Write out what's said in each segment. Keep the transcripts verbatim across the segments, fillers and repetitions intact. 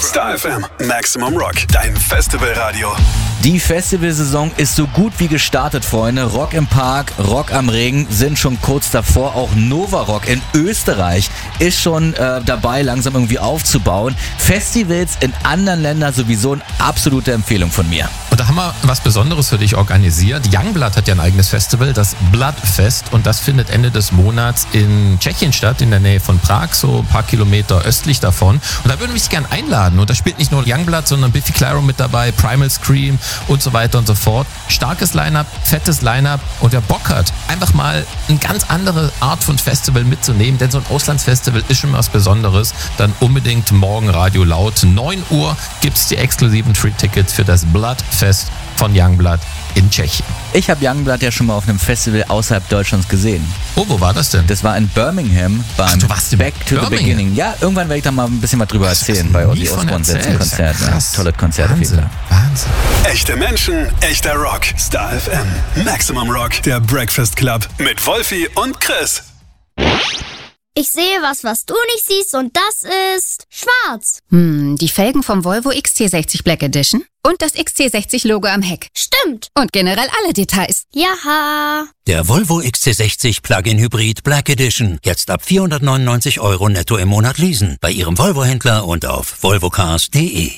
Star F M, Maximum Rock, dein Festivalradio. Die Festivalsaison ist so gut wie gestartet, Freunde. Rock im Park, Rock am Ring sind schon kurz davor. Auch Nova Rock in Österreich ist schon äh, dabei, langsam irgendwie aufzubauen. Festivals in anderen Ländern sowieso eine absolute Empfehlung von mir. Und da haben wir was Besonderes für dich organisiert. Youngblood hat ja ein eigenes Festival, das Bloodfest. Und das findet Ende des Monats in Tschechien statt, in der Nähe von Prag, so ein paar Kilometer östlich davon. Und da würden wir dich gerne einladen. Und da spielt nicht nur Youngblood, sondern Biffy Clyro mit dabei, Primal Scream und so weiter und so fort. Starkes Line-Up, fettes Line-Up. Und wer Bock hat, einfach mal eine ganz andere Art von Festival mitzunehmen, denn so ein Auslandsfestival ist schon was Besonderes, dann unbedingt morgen Radio Laut. neun Uhr gibt's die exklusiven Free-Tickets für das Bloodfest von Youngblood in Tschechien. Ich habe Youngblood ja schon mal auf einem Festival außerhalb Deutschlands gesehen. Oh, wo war das denn? Das war in Birmingham beim Ach, du warst in Back to Birmingham? the Beginning. Ja, irgendwann werde ich da mal ein bisschen was drüber Hast du erzählen das bei nie Ozzy von Osbourne erzählt? Konzert. Ja, Krass. tolles Konzert auf jeden Wahnsinn, Fall. Wahnsinn. Echte Menschen, echter Rock. Star F M, Maximum Rock, der Breakfast Club mit Wolfi und Chris. Ich sehe was, was du nicht siehst, und das ist schwarz. Hm, die Felgen vom Volvo X C sechzig Black Edition und das X C sechzig Logo am Heck. Stimmt. Und generell alle Details. Jaha. Der Volvo X C sechzig Plug-in Hybrid Black Edition. Jetzt ab vierhundertneunundneunzig Euro netto im Monat leasen. Bei Ihrem Volvo-Händler und auf volvocars punkt de.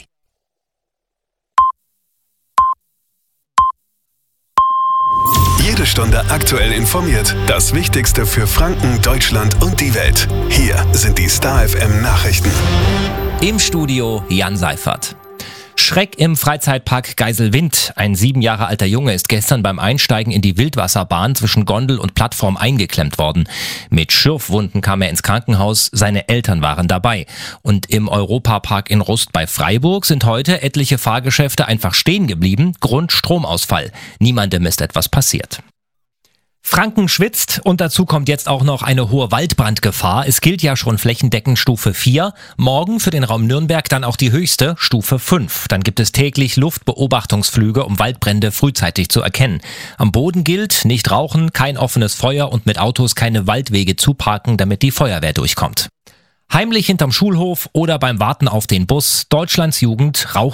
Jede Stunde aktuell informiert. Das Wichtigste für Franken, Deutschland und die Welt. Hier sind die Star F M Nachrichten. Im Studio Jan Seifert. Schreck im Freizeitpark Geiselwind. Ein sieben Jahre alter Junge ist gestern beim Einsteigen in die Wildwasserbahn zwischen Gondel und Plattform eingeklemmt worden. Mit Schürfwunden kam er ins Krankenhaus, seine Eltern waren dabei. Und im Europapark in Rust bei Freiburg sind heute etliche Fahrgeschäfte einfach stehen geblieben, Grund Stromausfall. Niemandem ist etwas passiert. Franken schwitzt und dazu kommt jetzt auch noch eine hohe Waldbrandgefahr. Es gilt ja schon flächendeckend Stufe vier. Morgen für den Raum Nürnberg dann auch die höchste, Stufe fünf. Dann gibt es täglich Luftbeobachtungsflüge, um Waldbrände frühzeitig zu erkennen. Am Boden gilt, nicht rauchen, kein offenes Feuer und mit Autos keine Waldwege zuparken, damit die Feuerwehr durchkommt. Heimlich hinterm Schulhof oder beim Warten auf den Bus. Deutschlands Jugend raucht